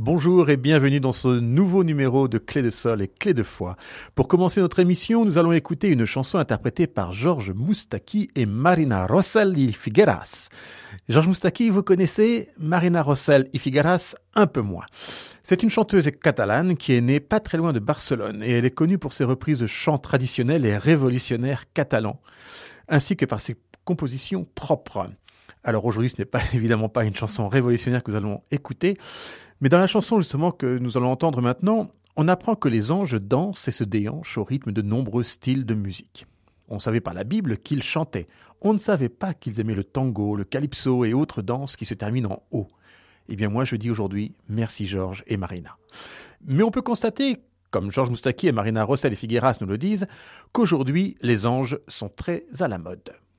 Bonjour et bienvenue dans ce nouveau numéro de Clé de Sol et Clé de Foi. Pour commencer notre émission, nous allons écouter une chanson interprétée par George Moustaki et Marina Rossell y Figueras. George Moustaki, vous connaissez, Marina Rossell y Figueras, un peu moins. C'est une chanteuse catalane qui est née pas très loin de Barcelone et elle est connue pour ses reprises de chants traditionnels et révolutionnaires catalans, ainsi que par ses compositions propres. Alors aujourd'hui, ce n'est pas évidemment pas une chanson révolutionnaire que nous allons écouter, mais dans la chanson justement que nous allons entendre maintenant, on apprend que les anges dansent et se déhanchent au rythme de nombreux styles de musique. On savait par la Bible qu'ils chantaient. On ne savait pas qu'ils aimaient le tango, le calypso et autres danses qui se terminent en O. Eh bien moi je dis aujourd'hui, merci Georges et Marina. Mais on peut constater, comme George Moustaki et Marina Rossell y Figueras nous le disent, qu'aujourd'hui les anges sont très à la mode.